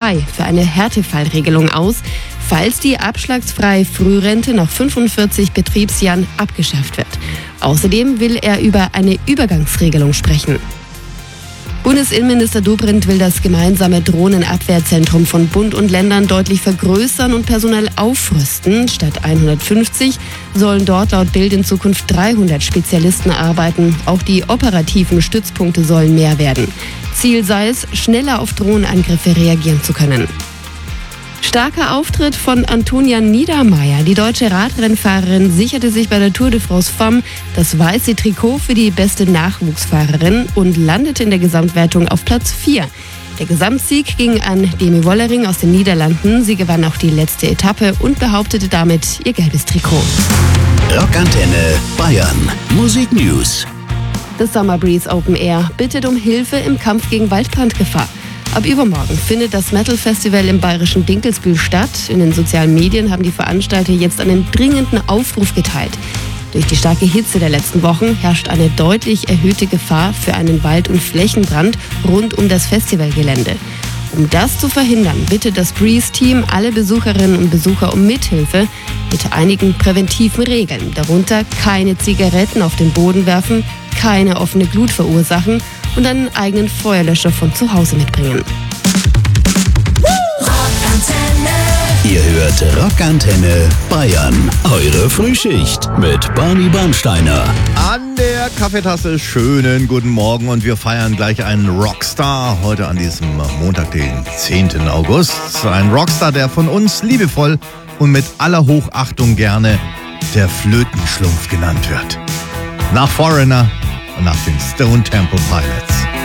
2 für eine Härtefallregelung aus, falls die abschlagsfreie Frührente nach 45 Betriebsjahren abgeschafft wird. Außerdem will er über eine Übergangsregelung sprechen. Bundesinnenminister Dobrindt will das gemeinsame Drohnenabwehrzentrum von Bund und Ländern deutlich vergrößern und personell aufrüsten. Statt 150 sollen dort laut Bild in Zukunft 300 Spezialisten arbeiten. Auch die operativen Stützpunkte sollen mehr werden. Ziel sei es, schneller auf Drohnenangriffe reagieren zu können. Starker Auftritt von Antonia Niedermaier. Die deutsche Radrennfahrerin sicherte sich bei der Tour de France Femmes das weiße Trikot für die beste Nachwuchsfahrerin und landete in der Gesamtwertung auf Platz 4. Der Gesamtsieg ging an Demi Wollering aus den Niederlanden. Sie gewann auch die letzte Etappe und behauptete damit ihr gelbes Trikot. Rockantenne Bayern. Musik News. Das Summer Breeze Open Air bittet um Hilfe im Kampf gegen Waldbrandgefahr. Ab übermorgen findet das Metal Festival im bayerischen Dinkelsbühl statt. In den sozialen Medien haben die Veranstalter jetzt einen dringenden Aufruf geteilt. Durch die starke Hitze der letzten Wochen herrscht eine deutlich erhöhte Gefahr für einen Wald- und Flächenbrand rund um das Festivalgelände. Um das zu verhindern, bittet das Breeze-Team alle Besucherinnen und Besucher um Mithilfe mit einigen präventiven Regeln. Darunter keine Zigaretten auf den Boden werfen, keine offene Glut verursachen und einen eigenen Feuerlöscher von zu Hause mitbringen. Ihr hört Rockantenne Bayern. Eure Frühschicht mit Barney Bernsteiner. An der Kaffeetasse schönen guten Morgen und wir feiern gleich einen Rockstar heute an diesem Montag, den 10. August. Ein Rockstar, der von uns liebevoll und mit aller Hochachtung gerne der Flötenschlumpf genannt wird. Nach Foreigner und nach den Stone Temple Pilots.